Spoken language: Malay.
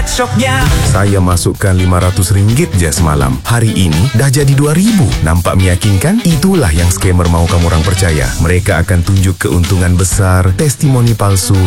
Syoknya. Saya masukkan RM500 je semalam. Hari ini dah jadi RM2,000. Nampak meyakinkan? Itulah yang skamer mahu kamu orang percaya. Mereka akan tunjuk keuntungan besar, testimoni palsu